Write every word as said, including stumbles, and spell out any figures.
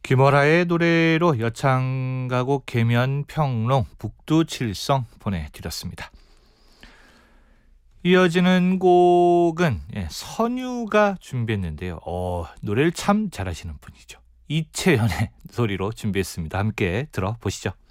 김월하의 노래로 여창가곡 계면평롱 북두칠성 보내드렸습니다. 이어지는 곡은 예, 선유가 준비했는데요. 어, 노래를 참 잘하시는 분이죠. 이채연의 소리로 준비했습니다. 함께 들어보시죠.